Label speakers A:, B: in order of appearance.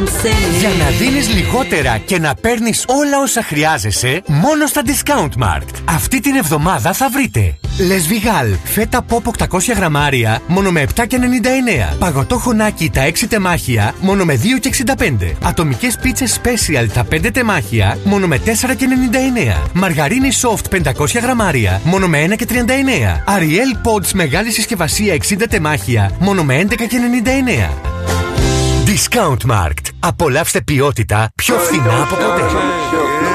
A: Για να δίνεις λιγότερα και να παίρνεις όλα όσα χρειάζεσαι, μόνο στα Discount Markt. Αυτή την εβδομάδα θα βρείτε Les Vigal, φέτα pop 800 γραμμάρια, μόνο με 7,99. Παγωτό χωνάκι τα 6 τεμάχια, μόνο με 2,65. Ατομικές πίτσες Special τα 5 τεμάχια, μόνο με 4,99. Μαργαρίνη soft 500 γραμμάρια, μόνο με 1,39. Ariel Pods μεγάλη συσκευασία 60 τεμάχια, μόνο με 11,99. Discount Markt. Απολαύστε ποιότητα πιο φθηνά από ποτέ.